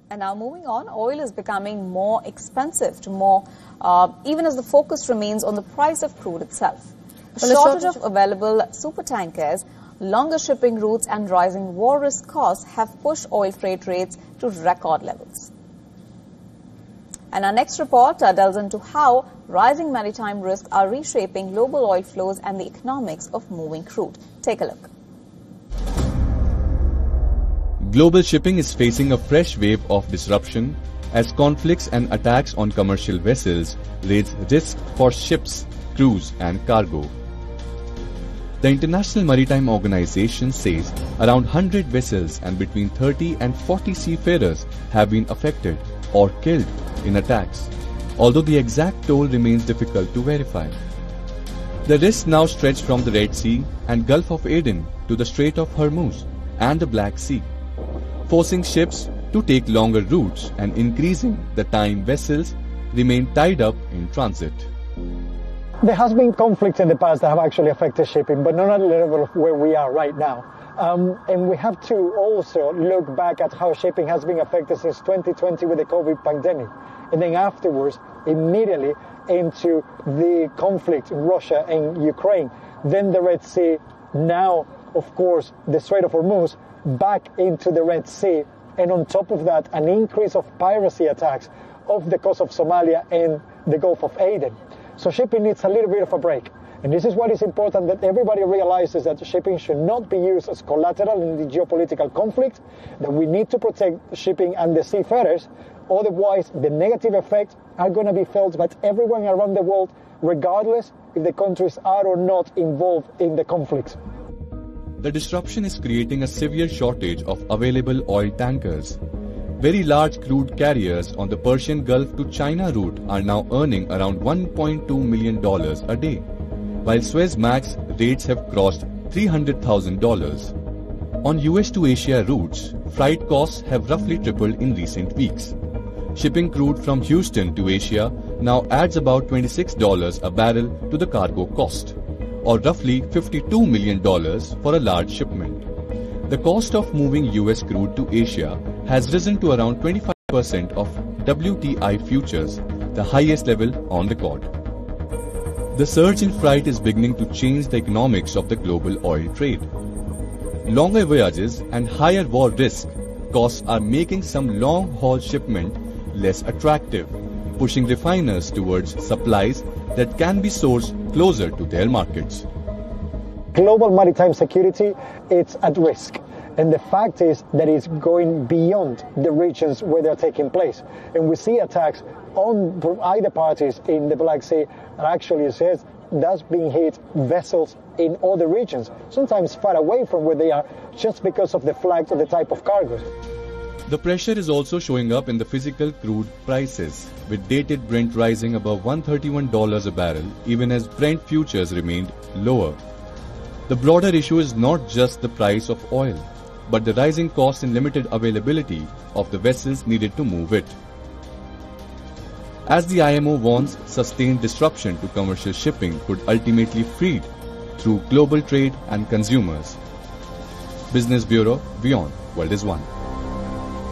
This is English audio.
And now moving on, oil is becoming more expensive even as the focus remains on the price of crude itself. The shortage of available supertankers, longer shipping routes and rising war risk costs have pushed oil freight rates to record levels. And our next report delves into how rising maritime risks are reshaping global oil flows and the economics of moving crude. Take a look. Global shipping is facing a fresh wave of disruption as conflicts and attacks on commercial vessels raise risk for ships, crews and cargo. The International Maritime Organization says around 100 vessels and between 30 and 40 seafarers have been affected or killed in attacks, although the exact toll remains difficult to verify. The risks now stretch from the Red Sea and Gulf of Aden to the Strait of Hormuz and the Black Sea, forcing ships to take longer routes and increasing the time vessels remain tied up in transit. There has been conflicts in the past that have actually affected shipping, but not at the level of where we are right now. And we have to also look back at how shipping has been affected since 2020 with the COVID pandemic. And then afterwards, immediately into the conflict in Russia and Ukraine, then the Red Sea, now, of course, the Strait of Hormuz, back into the Red Sea, and on top of that, an increase of piracy attacks off the coast of Somalia and the Gulf of Aden. So shipping needs a little bit of a break. And this is what is important, that everybody realizes that shipping should not be used as collateral in the geopolitical conflict, that we need to protect shipping and the seafarers. Otherwise, the negative effects are going to be felt by everyone around the world, regardless if the countries are or not involved in the conflicts. The disruption is creating a severe shortage of available oil tankers. Very large crude carriers on the Persian Gulf to China route are now earning around $1.2 million a day, while Suezmax rates have crossed $300,000. On US to Asia routes, freight costs have roughly tripled in recent weeks. Shipping crude from Houston to Asia now adds about $26 a barrel to the cargo cost, or roughly $52 million for a large shipment. The cost of moving US crude to Asia has risen to around 25% of WTI futures, the highest level on record. The surge in freight is beginning to change the economics of the global oil trade. Longer voyages and higher war risk costs are making some long-haul shipment less attractive, pushing refiners towards supplies that can be sourced closer to their markets. Global maritime security, it's at risk. And the fact is that it's going beyond the regions where they're taking place. And we see attacks on either parties in the Black Sea that actually says that's being hit vessels in other regions, sometimes far away from where they are, just because of the flags or the type of cargoes. The pressure is also showing up in the physical crude prices, with dated Brent rising above $131 a barrel, even as Brent futures remained lower. The broader issue is not just the price of oil, but the rising cost and limited availability of the vessels needed to move it. As the IMO warns, sustained disruption to commercial shipping could ultimately feed through global trade and consumers. Business Bureau, WION, World is One.